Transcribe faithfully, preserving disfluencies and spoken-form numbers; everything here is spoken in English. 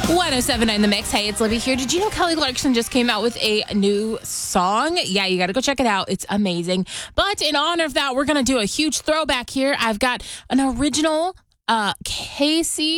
one oh seven point nine The Mix. Hey, it's Libby here. Did you know Kelly Clarkson just came out with a new song? Yeah, you got to go check it out. It's amazing. But in honor of that, we're going to do a huge throwback here. I've got an original uh, Casey